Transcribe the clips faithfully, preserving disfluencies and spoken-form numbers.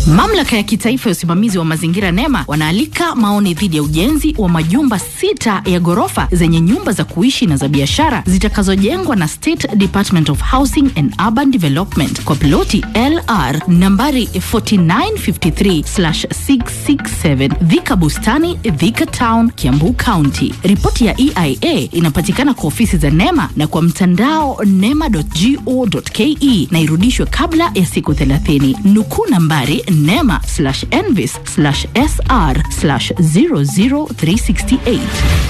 Mamlaka ya kitaifa ya usimamizi wa mazingira NEMA wanaalika maoni dhidi ya ujenzi wa majumba sita ya gorofa zenye nyumba za kuishi na za biashara zitakazojengwa na State Department of Housing and Urban Development kwa piloti L R nambari forty nine fifty-three slash six six seven Thika Bustani, Thika Town, Kiambu County. Ripoti ya E I A inapatikana kwa ofisi za NEMA na kwa mtandao nema dot go dot ke na irudishwe kabla ya siku thelathini. Nukuu nambari nema slash envis slash sr slash zero zero three six eight.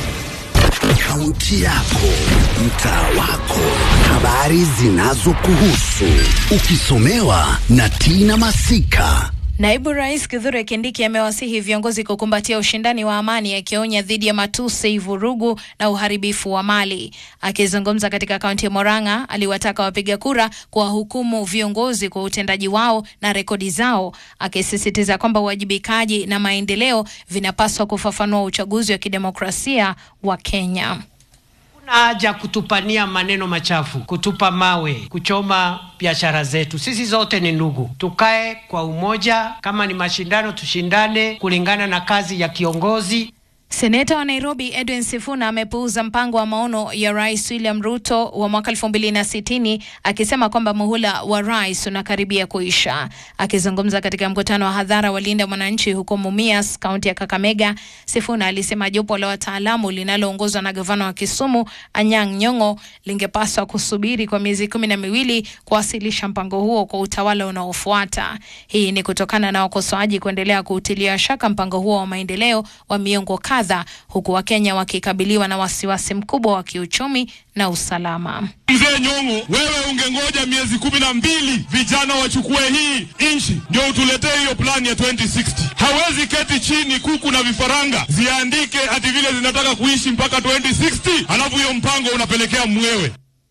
Kaunti yako, mtaa wako, habari zinazokuhusu, ukisomewa na Tina Masika. Naibu Rais Kithure Kindiki amewasihi viongozi kukumbatia ushindani wa amani, akionya dhidi ya matusi, vurugu na uharibifu wa mali. Akizungumza katika kaunti ya Murang'a, aliwataka wapiga kura kuwahukumu viongozi kwa utendaji wao na rekodi zao, akisisitiza kwamba uwajibikaji na maendeleo vinapaswa kufafanua uchaguzi wa kidemokrasia wa Kenya. Kuna haja kutupania maneno machafu, kutupa mawe, kuchoma biashara zetu. Sisi zote ni ndugu. Tukae kwa umoja, kama ni mashindano tushindane kulingana na kazi ya kiongozi. Seneta wa Nairobi Edwin Sifuna amepuuza mpango wa maono ya Rais William Ruto wa mwaka elfu mbili na sitini, akisema kwamba muhula wa rais unakaribia kuisha. Akizungumza katika mkutano wa hadhara wa Linda Mwananchi huko Mumias, kaunti ya Kakamega, Sifuna alisema jopo la wataalamu linaloongozwa na gavana wa Kisumu Anyang' Nyong'o lingepaswa kusubiri kwa miezi kumi na miwili kuwasilisha mpango huo kwa utawala unaofuata. Hii ni kutokana na wakosoaji kuendelea kuutilia shaka mpango huo wa maendeleo wa miongo kadha, huku Wakenya wakikabiliwa na wasiwasi mkubwa wa kiuchumi na usalama. Mzee Nyong'o, wewe ungengoja miezi kumi na mbili vijana wachukue hii inchi ndio utuletee hiyo plan ya twenty sixty. Hawezi keti chini kuku na vifaranga ziandike hadi vile zinataka kuishi mpaka twenty sixty, alafu hiyo mpango unapelekea mwewe.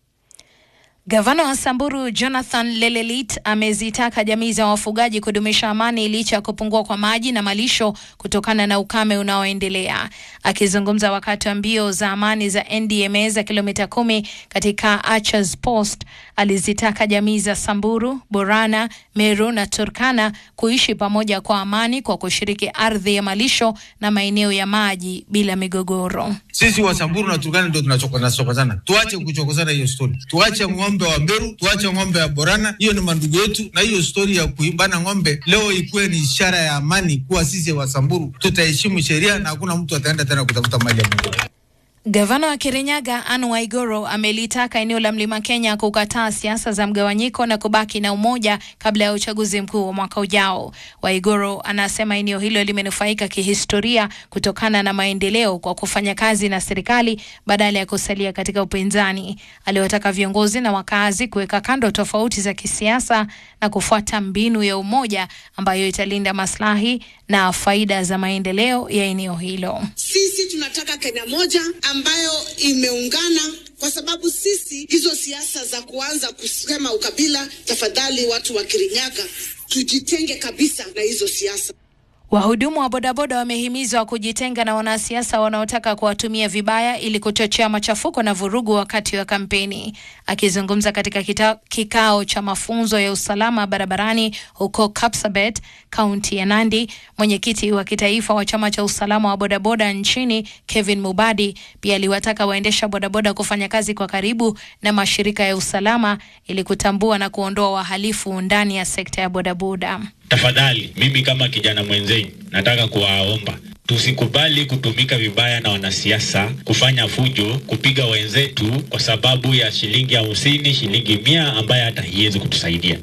Gavana wa Samburu Jonathan Lelelit amezitaka jamii za wafugaji kudumisha amani licha ya kupungua kwa maji na malisho kutokana na ukame unaoendelea. Akizungumza wakati wa mbio za amani za N D M A za kilomita kumi katika Archers Post, alizitaka jamii za Samburu, Borana, Meru na Turkana kuishi pamoja kwa amani kwa kushiriki ardhi ya malisho na maeneo ya maji bila migogoro. Sisi wa Samburu na Turkana ndio tunachokozana. Tuache kuchokozana hiyo story. Tuache ng'ombe wa Meru, tuache ng'ombe ya Borana, hiyo ni mandugu yetu, na hiyo story ya kuimbana ng'ombe leo ikuwe ni ishara ya amani kuwa sisi wa Samburu tutaheshimu sheria na hakuna mtu ataenda tena kutafuta mali ya Mungu. Gavana wa Kirinyaga Anne Waiguru amelitaka eneo la Mlima Kenya kukataa siasa za mgawanyiko na kubaki na umoja kabla ya uchaguzi mkuu wa mwaka ujao. Waiguru anasema eneo hilo limenufaika kihistoria kutokana na maendeleo kwa kufanya kazi na serikali badala ya kusalia katika upinzani. Aliwataka viongozi na wakazi kuweka kando tofauti za kisiasa na kufuata mbinu ya umoja ambayo italinda maslahi na faida za maendeleo ya eneo hilo. Sisi tunataka Kenya moja ambayo imeungana, kwa sababu sisi hizo siasa za kuanza kusema ukabila, tafadhali watu wa Kirinyaga tujitenge kabisa na hizo siasa. Wahudumu wa bodaboda wamehimizwa kujitenga na wanasiasa wanaotaka kuwatumia vibaya ili kuchochea machafuko na vurugu wakati wa kampeni. Akizungumza katika kita, kikao cha mafunzo ya usalama barabarani huko Kapsabet, kaunti ya Nandi, mwenyekiti wa kitaifa wa chama cha usalama wa bodaboda nchini Kevin Mubadi pia aliwataka waendesha bodaboda kufanya kazi kwa karibu na mashirika ya usalama ili kutambua na kuondoa wahalifu ndani ya sekta ya bodaboda. Tafadhali, mimi kama kijana mwenzenu nataka kuwaomba tusikubali kutumika vibaya na wanasiasa kufanya fujo, kupiga wenzetu kwa sababu ya shilingi hamsini, shilingi mia ambaye hata haiwezi kutusaidia.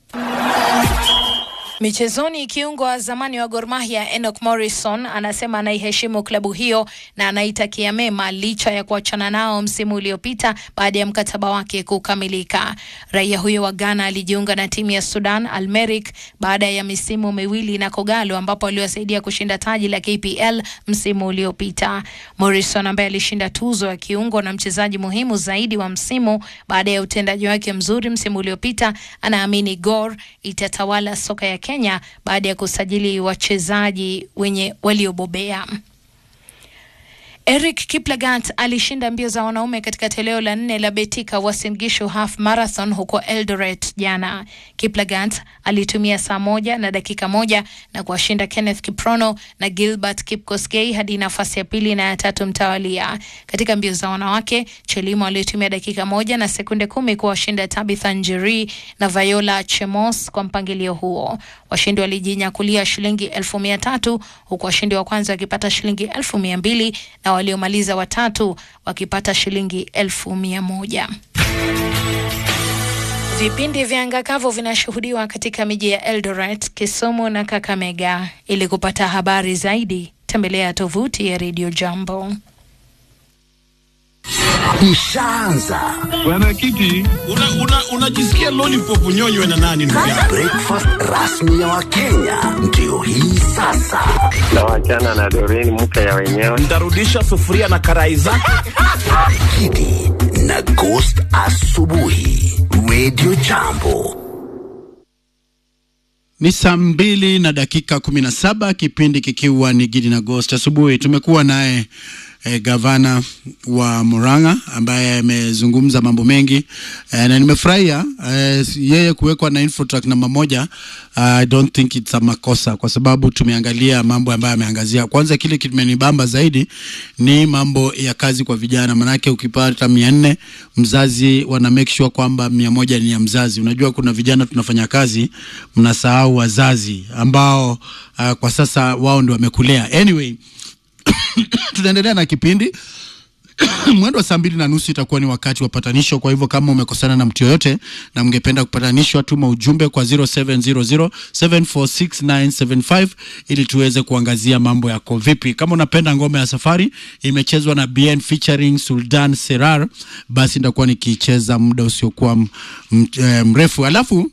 Michezoni, kiungo wa zamani wa Gor Mahia Enoch Morrison anasema anaiheshimu klabu hiyo na anaitakia mema licha ya kuachana nao msimu uliopita baada ya mkataba wake kukamilika. Raia huyo wa Ghana alijiunga na timu ya Sudan Al Merrikh baada ya misimu miwili na Kogalo, ambapo aliwasaidia kushinda taji la K P L msimu uliopita. Morrison ambaye alishinda tuzo ya kiungo na mchezaji muhimu zaidi wa msimu baada ya utendaji wake mzuri msimu uliopita, anaamini Gor itatawala soka ya Kenya baada ya kusajili wachezaji wenye waliobobea. Eric Kiplagat alishinda mbio za wanaume katika toleo la nne la Betika Uasin Gishu Half Marathon huko Eldoret jana. Kiplagat alitumia saa moja na dakika moja na kuwashinda Kenneth Kiprono na Gilbert Kipkosgei hadi nafasi ya pili na ya tatu mtawalia. Katika mbio za wanawake, Chelimo alitumia dakika moja na sekunde kumi kuwashinda Tabitha Njeri na Viola Chemos kwa mpangilio huo. Washindi walijinyakulia shilingi elfu mia tatu huku washindi wa kwanza wakipata shilingi elfu mia mbili na waliomaliza watatu wakipata shilingi elfu mia moja. Vipindi vya anga kavu vinashuhudiwa katika miji ya Eldoret, Kisumu na Kakamega. Ili kupata habari zaidi, tembelea tovuti ya Radio Jambo. Ishaanza Bwana Kiti, unajisikia una, una lollipop unyonywe na nani ndugu yangu? Breakfast rasmi ya Wakenya ndio hii sasa. Na wachana na Doreen mke ya wenyewe. Nitarudisha sufuria na karai zake. Kiti na Ghost asubuhi. Radio Jambo. Ni saa mbili na dakika kumi na saba, kipindi kikiwa ni Gidi na Ghost asubuhi. Tumekuwa naye eh, gavana wa Murang'a ambaye amezungumza mambo mengi eh, na nimefurahia eh, yeye kuwekwa na Infotrack namba moja. uh, I don't think it's a makosa kwa sababu tumeangalia mambo ambayo ameangazia. Kwanza kile kimenibamba zaidi ni mambo ya kazi kwa vijana, manake ukipata mia nne mzazi wana make sure kwamba mia moja ni ya mzazi. Unajua kuna vijana tunafanya kazi mnasahau wazazi ambao uh, kwa sasa wao ndio wamekulea. Anyway, tunaendelea na kipindi. Mwendo wa saa mbili na nusu itakuwa ni wakati wa patanisho. Kwa hivyo kama umekosana na mtu yoyote na mngependa kupatanishwa, tuma ujumbe kwa zero seven zero zero seven four six nine seven five ili tuweze kuangazia mambo yako vipi. Kama unapenda ngoma ya Safari imechezwa na B N featuring Sultan Serar, basi nitakuwa nikicheza muda usiokuwa mrefu. Alafu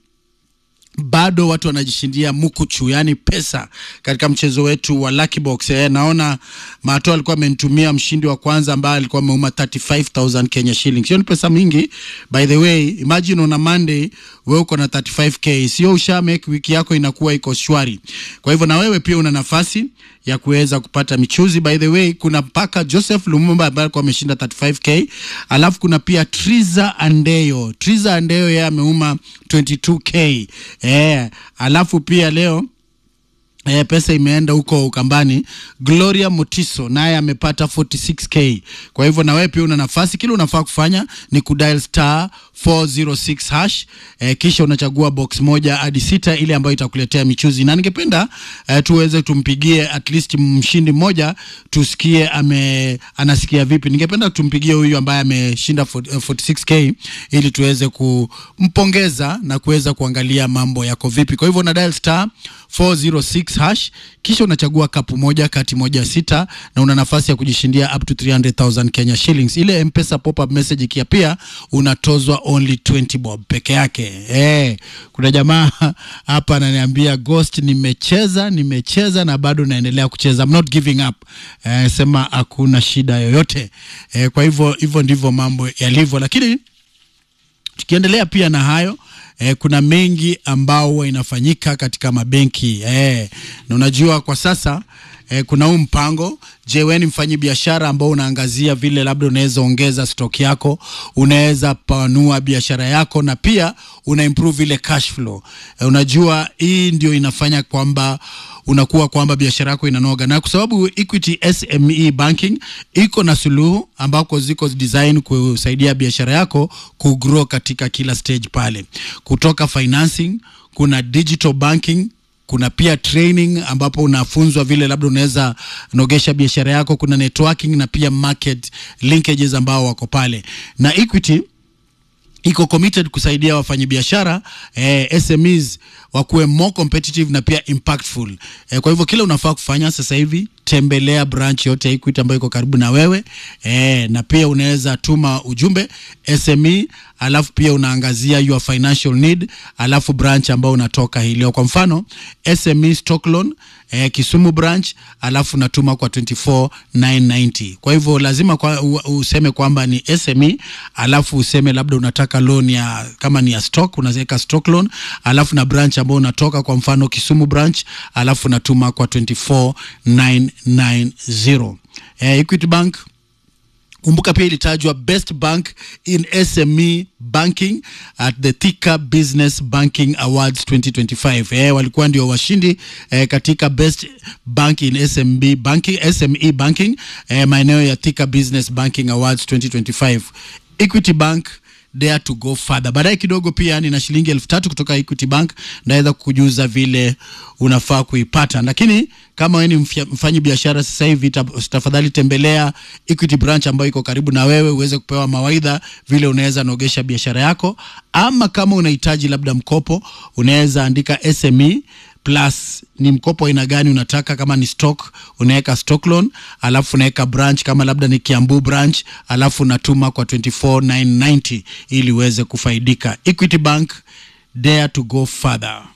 bado watu wanajishindia mukuchu, yani pesa katika mchezo wetu wa Lucky Box. Eh, naona Mato alikuwa amenitumia mshindi wa kwanza ambaye alikuwa ameuma thirty-five thousand Kenya shillings. Hiyo ni pesa mingi. By the way, imagine on a Monday wewe uko na thirty-five K. Sio usha make wiki yako inakuwa iko shwari. Kwa hivyo na wewe pia una nafasi ya kuweza kupata michuzi. By the way, kuna mpaka Joseph Lumumba ambaye alikuwa ameshinda thirty-five K. Alafu kuna pia Triza Andeyo. Triza Andeyo yeye ameuma twenty-two K. Eh, alafu pia leo eh, pesa imeenda huko Ukambani. Gloria Motiso naye amepata forty-six K. Kwa hivyo na wewe pia una nafasi. Kile unafaa kufanya ni kudial star four zero six hash, eh, kisha unachagua box moja hadi sita ile ambayo itakuletea michuzi. Na ningependa eh, tuweze tumpigie at least mshindi mmoja tusikie ame anasikia vipi. Ningependa tumpigie huyu ambaye ameshinda forty-six K ili tuweze kumpongeza na kuweza kuangalia mambo yako vipi. Kwa hivyo una dial star four zero six hash, kisha unachagua kapu moja kati moja sita na una nafasi ya kujishindia up to three hundred thousand Kenya shillings. Ile M-Pesa pop-up message ikia pia unatozwa only twenty bob peke yake. Eh, kuna jamaa hapa ananiambia Ghost, nimecheza nimecheza na bado naendelea kucheza. I'm not giving up. Eh, sema hakuna shida yoyote. Eh, kwa hivyo hivyo ndivyo mambo yalivyo. Lakini tukiendelea pia na hayo, Eh, kuna mengi ambao huwa inafanyika katika mabenki. Eh, na unajua kwa sasa eh, kuna huu mpango. Je, wewe ni mfanyi biashara ambao unaangazia vile labda unaweza ongeza stock yako, unaweza panua biashara yako na pia una improve ile cash flow. Eh, unajua hii ndio inafanya kwamba unakuwa kwamba biashara yako inanoga. Na kwa sababu Equity S M E Banking iko na suluhu ambako ziko design kusaidia biashara yako kugrow katika kila stage pale. Kutoka financing, kuna digital banking, kuna pia training ambapo unafunzwa vile labda unaweza nogesha biashara yako, kuna networking na pia market linkages ambao wako pale. Na Equity iko committed kusaidia wafanyabiashara eh, S M Es wakuwe more competitive na pia impactful. Eh, kwa hivyo kile unafaa kufanya sasa hivi, tembelea branch yote Equity ambayo iko karibu na wewe. Eh, na pia unaweza tuma ujumbe S M E, alafu pia unaangazia your financial need, alafu branch ambao unatoka hii leo. Kwa mfano S M E stock loan eh, Kisumu branch, alafu natuma kwa two four nine nine zero. Kwa hivyo lazima kwa, u, useme kwamba ni S M E, alafu useme labda unataka loan ya kama ni ya stock, unaweka stock loan, alafu na branch ambao unatoka, kwa mfano Kisumu branch, alafu natuma kwa two four nine nine zero. Eh, Equity Bank Kumbuka pia ilitajwa Best Bank in S M E Banking at the Thika Business Banking Awards twenty twenty-five. Eh, walikuwa ndio washindi eh, katika Best Bank in S M E Banking, S M E Banking, eh, maeneo ya Thika Business Banking Awards twenty twenty-five. Equity Bank dare to go further. Baadaye kidogo pia nina shilingi elfu tatu kutoka Equity Bank, naweza kukujuza vile unafaa kuipata. Lakini kama wewe ni mfanyi biashara sasa hivi, tafadhali tembelea Equity branch ambayo iko karibu na wewe uweze kupewa mawaidha vile unaweza nogesha biashara yako. Ama kama unahitaji labda mkopo, unaweza andika S M E plus ni mkopo aina gani unataka. Kama ni stock, unaweka stock loan, alafu unaweka branch kama labda ni Kiambu branch, alafu unatuma kwa two four nine nine zero ili uweze kufaidika. Equity Bank, dare to go further.